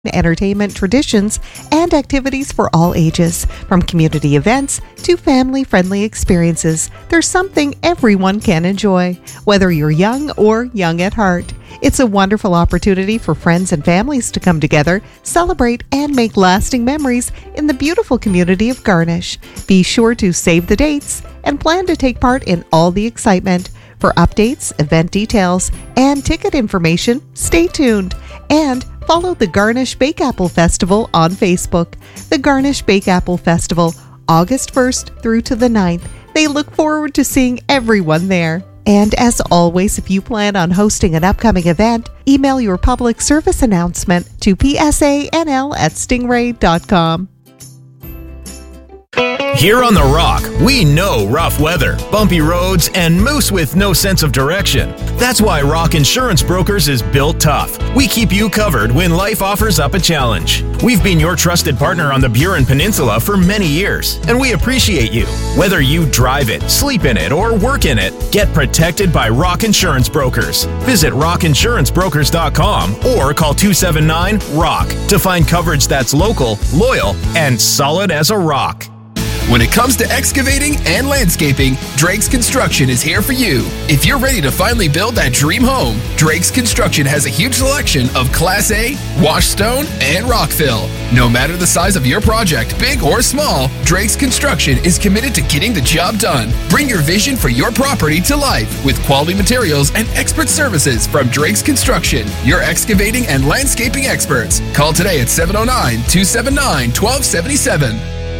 entertainment traditions and activities for all ages. From community events to family-friendly experiences, there's something everyone can enjoy, whether you're young or young at heart. It's a wonderful opportunity for friends and families to come together, celebrate, and make lasting memories in the beautiful community of Garnish. Be sure to save the dates and plan to take part in all the excitement. For updates, event details, and ticket information, stay tuned and follow the Garnish Bake Apple Festival on Facebook. The Garnish Bake Apple Festival, August 1st through to the 9th. They look forward to seeing everyone there. And as always, if you plan on hosting an upcoming event, email your public service announcement to psanl@stingray.com. Here on The Rock, we know rough weather, bumpy roads, and moose with no sense of direction. That's why Rock Insurance Brokers is built tough. We keep you covered when life offers up a challenge. We've been your trusted partner on the Burin Peninsula for many years, and we appreciate you. Whether you drive it, sleep in it, or work in it, get protected by Rock Insurance Brokers. Visit rockinsurancebrokers.com or call 279-ROCK to find coverage that's local, loyal, and solid as a rock. When it comes to excavating and landscaping, Drake's Construction is here for you. If you're ready to finally build that dream home, Drake's Construction has a huge selection of Class A, wash stone, and rock fill. No matter the size of your project, big or small, Drake's Construction is committed to getting the job done. Bring your vision for your property to life with quality materials and expert services from Drake's Construction, your excavating and landscaping experts. Call today at 709-279-1277.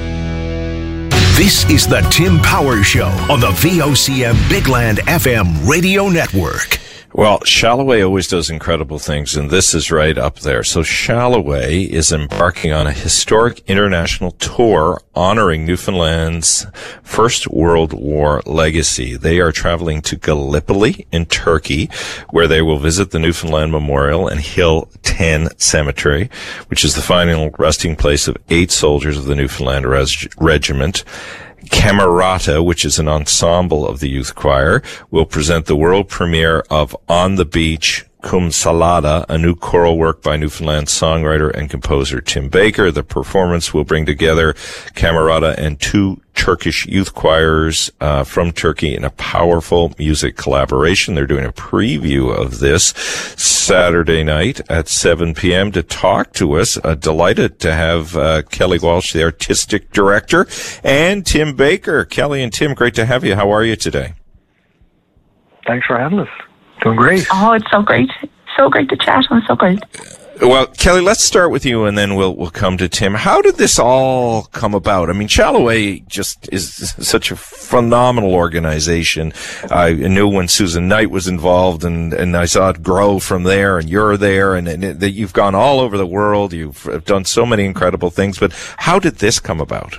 This is the Tim Power Show on the VOCM Bigland FM radio network. Well, Shalloway always does incredible things, and this is right up there. So Shalloway is embarking on a historic international tour honoring Newfoundland's First World War legacy. They are traveling to Gallipoli in Turkey, where they will visit the Newfoundland Memorial and Hill 10 Cemetery, which is the final resting place of 8 soldiers of the Newfoundland Regiment. Camerata, which is an ensemble of the youth choir, will present the world premiere of On the Beach, Cum Salada, a new choral work by Newfoundland songwriter and composer Tim Baker. The performance will bring together Camerata and 2 Turkish youth choirs from Turkey in a powerful music collaboration. They're doing a preview of this Saturday night at 7 p.m. To talk to us, delighted to have Kelly Walsh, the artistic director, and Tim Baker. Kelly and Tim, great to have you. How are you today? Thanks for having us. Doing great. Oh, it's so great. So great to chat. I'm so great. Well, Kelly, let's start with you, and then we'll come to Tim. How did this all come about? I mean, Shalloway just is such a phenomenal organization. I knew when Susan Knight was involved, and I saw it grow from there, and you're there, and that you've gone all over the world. You've done so many incredible things, but how did this come about?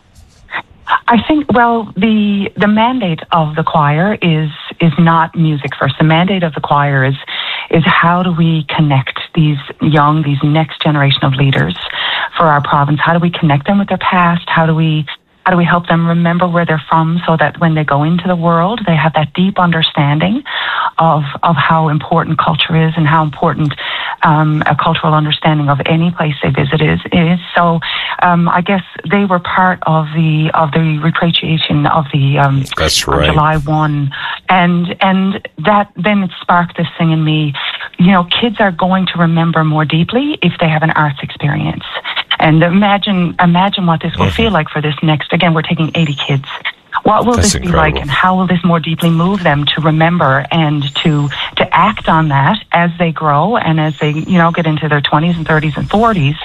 I think, well, the mandate of the choir is not music first. The mandate of the choir is how do we connect these next generation of leaders for our province? How do we connect them with their past? How do we help them remember where they're from so that when they go into the world, they have that deep understanding of how important culture is and how important a cultural understanding of any place they visit is. So I guess they were part of the repatriation of the That's right. July 1, and that then it sparked this thing in me. You know, kids are going to remember more deeply if they have an arts experience. And imagine what this will feel like for this next. Again, we're taking 80 kids. What will this be like, and how will this more deeply move them to remember and to act on that as they grow and as they get into their 20s and 30s and 40s?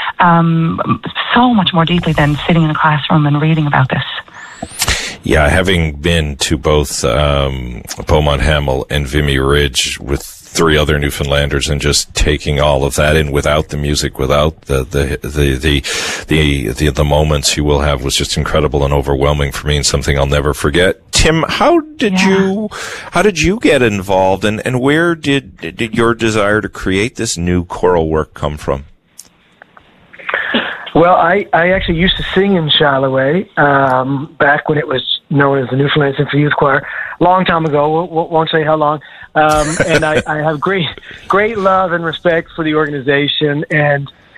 So much more deeply than sitting in a classroom and reading about this. Yeah, having been to both Beaumont Hamel and Vimy Ridge with 3 other Newfoundlanders and just taking all of that in without the music, without the moments you will have was just incredible and overwhelming for me, and something I'll never forget. Tim, how did you get involved, and where did your desire to create this new choral work come from? Well, I actually used to sing in Shalloway back when it was known as the Newfoundland Symphony Youth Choir, long time ago. Won't say how long. And I have great love and respect for the organization. And